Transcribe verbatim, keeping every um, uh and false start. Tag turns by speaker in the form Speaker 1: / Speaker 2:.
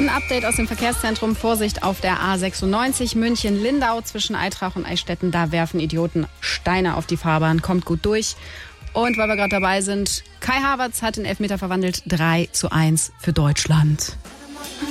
Speaker 1: ein Update aus dem Verkehrszentrum. Vorsicht auf der A sechsundneunzig München-Lindau zwischen Eitrach und Eichstätten. Da werfen Idioten Steine auf die Fahrbahn. Kommt gut durch. Und weil wir gerade dabei sind, Kai Havertz hat den Elfmeter verwandelt. drei zu eins für Deutschland.